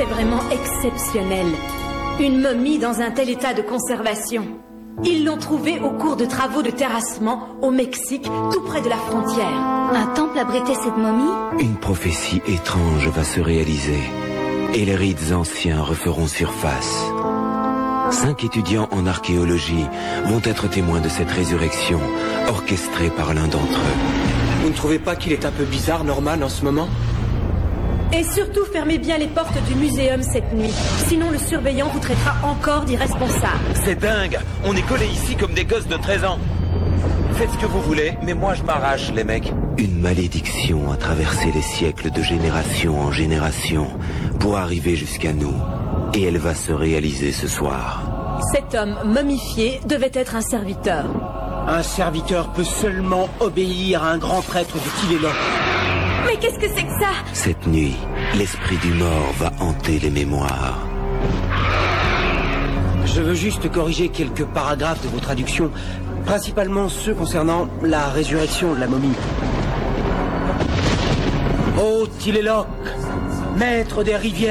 C'est vraiment exceptionnel. Une momie dans un tel état de conservation. Ils l'ont trouvée au cours de travaux de terrassement au Mexique, tout près de la frontière. Un temple abritait cette momie? Une prophétie étrange va se réaliser. Et les rites anciens referont surface. 5 étudiants en archéologie vont être témoins de cette résurrection, orchestrée par l'un d'entre eux. Vous ne trouvez pas qu'il est un peu bizarre, Norman, en ce moment? Et surtout, fermez bien les portes du muséum cette nuit. Sinon, le surveillant vous traitera encore d'irresponsable. C'est dingue. On est collés ici comme des gosses de 13 ans. Faites ce que vous voulez, mais moi je m'arrache, les mecs. Une malédiction a traversé les siècles de génération en génération pour arriver jusqu'à nous. Et elle va se réaliser ce soir. Cet homme momifié devait être un serviteur. Un serviteur peut seulement obéir à un grand prêtre du Tiléloc. Mais qu'est-ce que c'est que ça? Cette nuit, l'esprit du mort va hanter les mémoires. Je veux juste corriger quelques paragraphes de vos traductions, principalement ceux concernant la résurrection de la momie. Ô Tiléloc, maître des rivières,